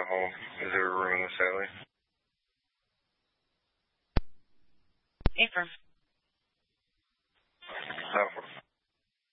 hold. Is there a room in the Sally? Affirm.